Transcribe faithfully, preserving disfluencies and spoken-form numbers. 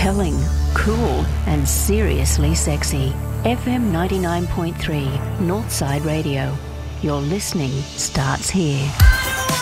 Compelling, cool, and seriously sexy. F M ninety-nine point three, Northside Radio. Your listening starts here.